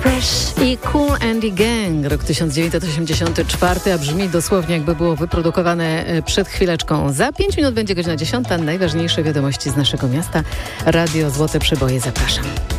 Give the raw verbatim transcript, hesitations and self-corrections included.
Fresh i Cool and the Gang, rok tysiąc dziewięćset osiemdziesiąty czwarty, a brzmi dosłownie jakby było wyprodukowane przed chwileczką. Za pięć minut będzie godzina dziesiąta. Najważniejsze wiadomości z naszego miasta. Radio Złote Przeboje, zapraszam.